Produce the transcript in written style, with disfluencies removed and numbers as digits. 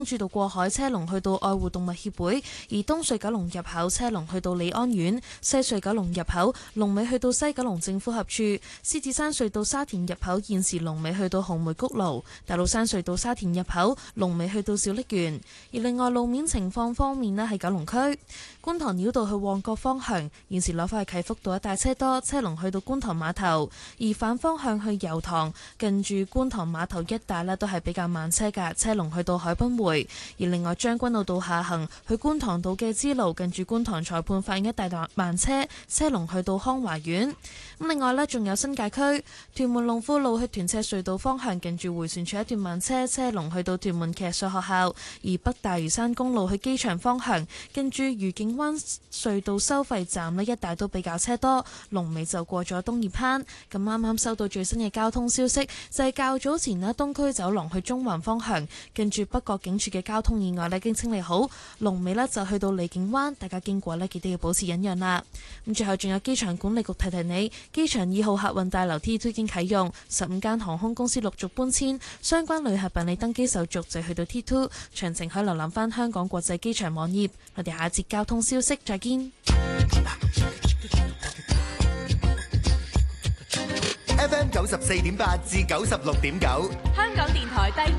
主道過海車龍去到愛護動物協會，而東隧九龍入口車龍去到利安苑，西隧九龍入口龍尾去到西九龍政府合署，獅子山隧道沙田入口現時龍尾去到紅梅谷路，大老山隧道沙田入口龍尾去到小瀝源。而另外路面情況方面呢，喺九龍區觀塘繞道去旺角方向，現時攞返去啟福道一帶車多，車龍去到觀塘碼頭，而反方向去油塘近住觀塘碼頭一帶呢，都係比較慢車㗎，車龍去到海濱匯。而另外將軍澳道下行去觀塘道嘅支路，近住觀塘裁判法院一帶慢車，車龍去到康華苑。咁另外呢，仲有新界區屯門龍富路去屯赤隧道方向，近住迴旋處一段慢車，車龍去到屯門騎術學校。而北大嶼山公路去機場方向，近住愉景灣隧道收費站呢一帶都比較車多，龍尾就過咗東葉灘。咁啱啱收到最新嘅交通消息，就係較早前呢，東區走廊去中環方向，近住北角警署嘅交通意外呢已經清理好，龍尾呢就去到荔景灣，大家經過呢記得要保持忍讓啦。咁最後仲有機場管理局提提你，機場2號客運大樓 T2 已經啟用，15間航空公司陸續搬遷，相關旅客辦理登機手續就去到 T2， 詳情可以瀏覽翻香港國際機場網頁。我哋下一節交通消息再見。 FM 94.8至96.9， 香港電台第